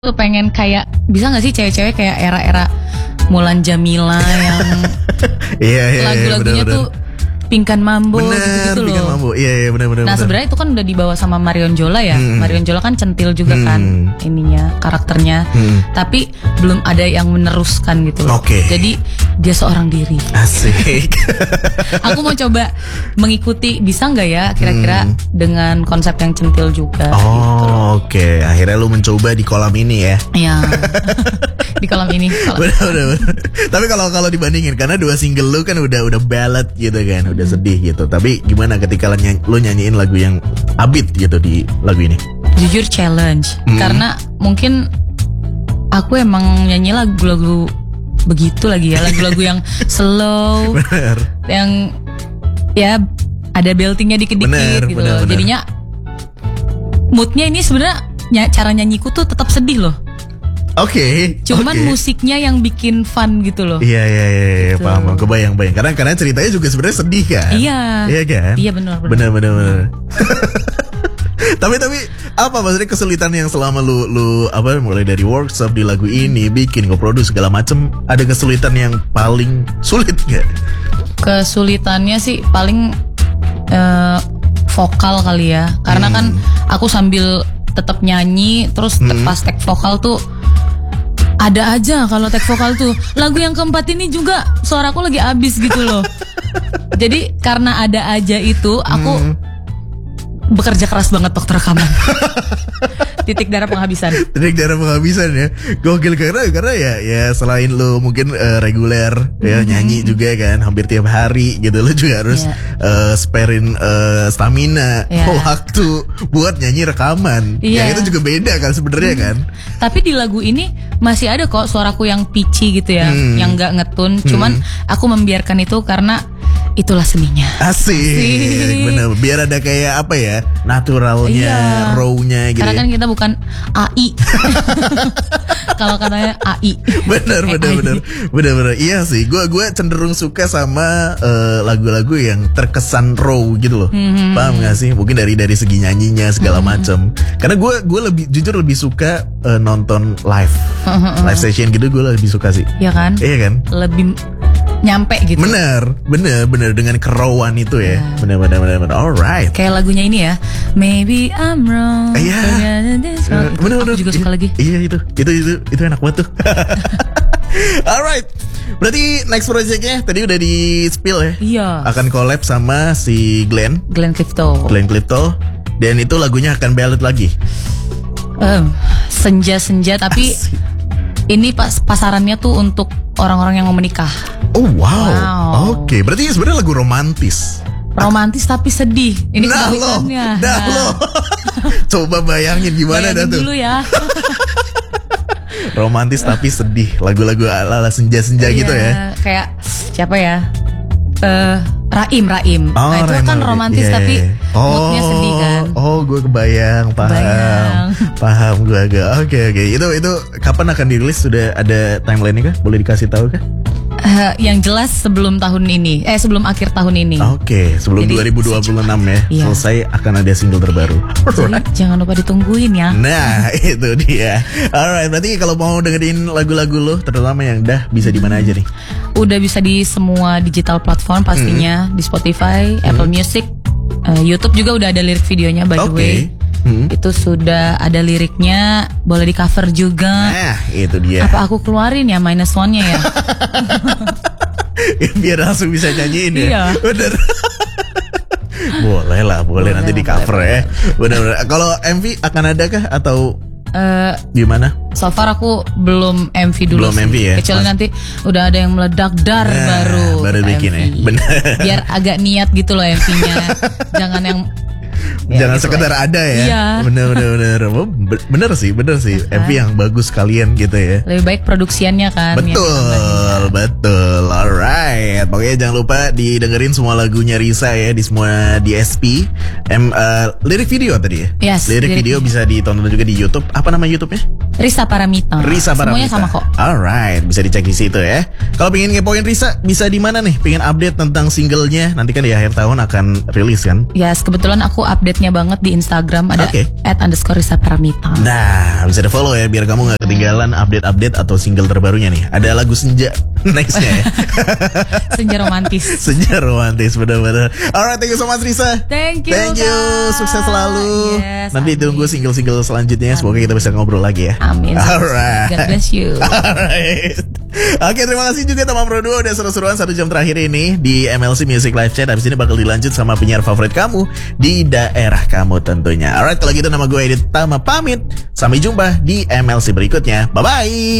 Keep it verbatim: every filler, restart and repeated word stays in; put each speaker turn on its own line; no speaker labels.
tuh pengen kayak, bisa gak sih cewek-cewek kayak era-era Mulan Jamila yang
iya, iya,
lagu-lagunya
bener,
tuh Pingkan Mambo
bener,
gitu-gitu loh.
Pingkan Mambo, iya iya benar-benar.
Nah sebenarnya itu kan udah dibawa sama Marion Jola ya. hmm. Marion Jola kan centil juga hmm. kan ininya, karakternya. hmm. Tapi belum ada yang meneruskan gitu loh.
Oke.
Okay. Jadi dia seorang diri.
Asik.
Aku mau coba mengikuti, bisa nggak ya kira-kira hmm. dengan konsep yang centil juga.
Oh
gitu.
oke, okay. Akhirnya lu mencoba di kolam ini ya.
Iya. Di kolam ini. Kolam.
Bener, bener, bener. Tapi kalau kalau dibandingin, karena dua single lu kan udah udah ballad gitu kan, udah sedih gitu. Tapi gimana ketika lu nyanyiin lagu yang upbeat gitu di lagu ini?
Jujur challenge, hmm. karena mungkin aku emang nyanyi lagu-lagu begitu lagi ya, lagu-lagu yang slow,
bener.
Yang ya ada beltingnya dikit-dikit
bener,
gitu
bener,
loh.
bener.
Jadinya moodnya ini sebenarnya ny- cara nyanyiku tuh tetap sedih loh.
Oke. Okay,
Cuman
okay.
musiknya yang bikin fun gitu loh.
Iya iya iya, iya. Gitu. Paham, kebayang bayang. Karena karena ceritanya juga sebenarnya sedih kan.
Iya.
Iya kan.
Iya benar benar.
Benar benar benar. tapi tapi apa maksudnya kesulitan yang selama lu lu apa mulai dari workshop di lagu ini bikin nge-produce segala macem, ada kesulitan yang paling sulit nggak?
Kesulitannya sih paling uh, vokal kali ya. Karena hmm. kan aku sambil tetap nyanyi terus hmm. pas tag vokal tuh ada aja kalau tag vokal tuh. Lagu yang keempat ini juga suaraku lagi abis gitu loh. Jadi karena ada aja itu aku hmm. bekerja keras banget waktu rekaman. Titik darah penghabisan. Titik
darah penghabisan ya. Gokil karena karena ya ya selain lu mungkin uh, reguler ya mm-hmm. nyanyi juga kan hampir tiap hari gitu, lu juga harus yeah. uh, sparein uh, stamina, yeah. waktu buat nyanyi rekaman. Yeah. Yang itu juga beda kan sebenarnya mm. kan.
Tapi di lagu ini masih ada kok suaraku yang pitchy gitu ya, mm. yang nggak ngetun. Mm. Cuman aku membiarkan itu karena itulah seninya.
Asik, Asik. Bener. Biar ada kayak apa ya, naturalnya, iya. raw-nya gitu.
Karena kan kita bukan A I. Kalau katanya A I.
Bener, bener, bener, bener, bener. Iya sih, gue gue cenderung suka sama uh, lagu-lagu yang terkesan raw gitu loh. Mm-hmm. Paham gak sih? Mungkin dari dari segi nyanyinya segala mm-hmm. macam. Karena gue gue lebih jujur lebih suka uh, nonton live, mm-hmm. live session gitu gue lebih suka sih.
Iya kan?
Iya kan?
Lebih nyampe gitu.
Bener, bener, bener dengan kerawan itu ya. Yeah. Bener, bener, bener, bener. Alright.
Kayak lagunya ini ya. Maybe I'm wrong.
Iya. Yeah. Bener, bener.
Aku juga suka lagi.
Iya itu, itu, itu, itu enak banget tuh. Alright. Berarti next projectnya tadi udah di spill ya?
Iya.
Akan collab sama si Glenn.
Glenn Clifton.
Glenn Clifton. Dan itu lagunya akan ballad lagi.
Um, senja-senja tapi Asik. Ini pas pasarannya tuh untuk orang-orang yang mau menikah.
Oh wow, wow. Oke, okay. Berarti sebenarnya lagu romantis.
Romantis tapi sedih. Ini
nah lo, nah, nah lo. Coba bayangin gimana dah tuh. Dulu ya. Romantis tapi sedih, lagu-lagu ala-ala senja-senja gitu ya.
Kayak siapa ya? Uh, Raim, Raim.
Oh,
nah itu
Raim,
kan romantis yeah, tapi yeah. Oh, moodnya sedih kan.
Oh, gue kebayang, paham, Bayang. paham gue agak. Oke, okay, oke. Okay. Itu itu kapan akan dirilis? Sudah ada timeline-nya kah? Boleh dikasih tahu kah?
Uh, yang jelas sebelum tahun ini, eh sebelum akhir tahun ini.
Oke, okay, sebelum jadi, dua ribu dua puluh enam ya, iya. selesai akan ada single terbaru.
Jadi jangan lupa ditungguin ya.
Nah, itu dia. Alright, berarti kalau mau dengerin lagu-lagu lo, terutama yang dah bisa di mana aja nih?
Udah bisa di semua digital platform pastinya, hmm. di Spotify, hmm. Apple Music, uh, YouTube juga udah ada lirik videonya by the okay. way. Hmm. Itu sudah ada liriknya, boleh di cover juga.
Nah, itu dia.
Apa aku keluarin ya minus one-nya ya?
Biar langsung bisa nyanyiin ya.
Iya.
Bener. Boleh lah, boleh, boleh nanti di cover boleh, ya. Bener-bener. Kalau M V akan ada kah atau uh, gimana?
So far aku belum M V dulu.
Belum
sih.
M V ya.
Kecuali Mas... nanti udah ada yang meledak dar nah, baru.
Baru bikin ya. Bener.
Biar agak niat gitu loh M V-nya. Jangan yang
Ya, jangan gitu sekedar ya. Ada ya.
Iya.
Bener bener bener. Bener sih, bener sih. M V yang bagus kalian gitu ya.
Lebih baik produksiannya kan.
Betul, betul. Alright. Pokoknya jangan lupa didengerin semua lagunya Risa ya di semua di S P. M uh, lirik video tadi ya.
Yes.
Lirik, lirik video bisa ditonton juga di YouTube. Apa nama YouTube-nya?
Risa Paramita.
Risa Paramita.
Semuanya sama kok.
Alright, bisa dicek di situ ya. Kalau pengen ngepoin Risa, bisa di mana nih? Pengen update tentang singlenya? Nanti kan di akhir tahun akan rilis kan?
Yes, kebetulan aku update aktifnya banget di Instagram, ada
Oke.
at underscore Risa Paramita.
Nah, bisa di follow ya biar kamu gak ketinggalan update-update atau single terbarunya nih. Ada lagu Senja nextnya ya.
Senja romantis.
Senja romantis, bener-bener. Alright, thank you so much Risa.
Thank you,
Thank you,
Kak.
sukses selalu.
Yes,
Nanti
amin.
tunggu single-single selanjutnya. Semoga kita bisa ngobrol lagi ya.
Amin.
Alright.
God bless you.
Alright. Oke, terima kasih juga teman Pro dua udah seru-seruan satu jam terakhir ini di M L C Music Live Chat. Habis ini bakal dilanjut sama penyiar favorit kamu di daerah kamu tentunya. Alright, kalau gitu nama gue Edit Tama pamit. Sampai jumpa di M L C berikutnya. Bye-bye.